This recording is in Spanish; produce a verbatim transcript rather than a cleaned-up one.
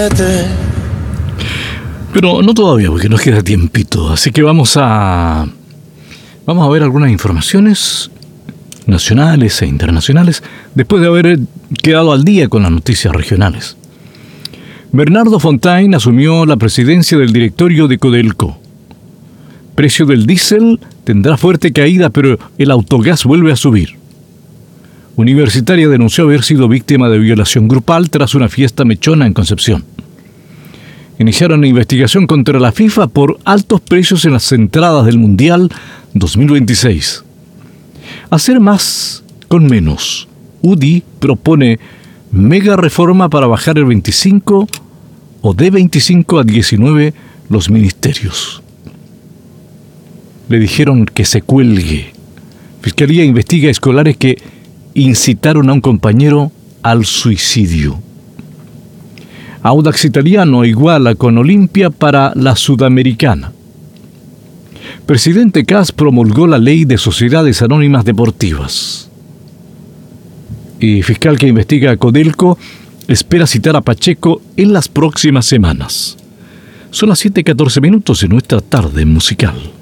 Pero no todavía, porque nos queda tiempito. Así que vamos a... Vamos a ver algunas informaciones nacionales e internacionales después de haber quedado al día con las noticias regionales. Bernardo Fontaine asumió la presidencia del directorio de Codelco. Precio del diésel tendrá fuerte caída, pero el autogás vuelve a subir. Universitaria denunció haber sido víctima de violación grupal tras una fiesta mechona en Concepción. Iniciaron una investigación contra la FIFA por altos precios en las entradas del Mundial dos mil veintiséis. Hacer más con menos. U D I propone mega reforma para bajar el veinticinco o de veinticinco a diecinueve los ministerios. Le dijeron que se cuelgue. Fiscalía investiga a escolares que incitaron a un compañero al suicidio. Audax Italiano iguala con Olimpia para la Sudamericana. Presidente Kast promulgó la ley de sociedades anónimas deportivas. Y fiscal que investiga a Codelco espera citar a Pacheco en las próximas semanas. Son las siete y catorce minutos en nuestra tarde musical.